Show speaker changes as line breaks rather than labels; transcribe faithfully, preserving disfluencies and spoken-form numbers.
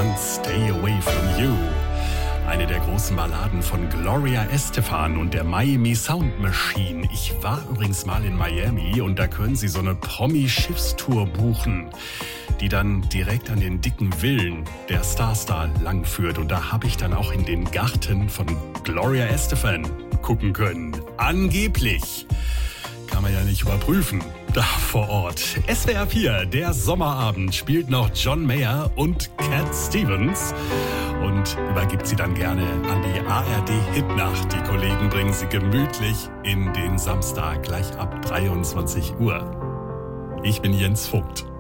Can't Stay Away From You. Eine der großen Balladen von Gloria Estefan und der Miami Sound Machine. Ich war übrigens mal in Miami und da können Sie so eine Promi-Schiffstour buchen, die dann direkt an den dicken Villen der Starstar langführt. Und da habe ich dann auch in den Garten von Gloria Estefan gucken können. Angeblich. Kann man ja nicht überprüfen, da vor Ort. S W R vier, der Sommerabend, spielt noch John Mayer und Cat Stevens und übergibt sie dann gerne an die A R D-Hitnacht. Die Kollegen bringen sie gemütlich in den Samstag, gleich ab dreiundzwanzig Uhr. Ich bin Jens Vogt.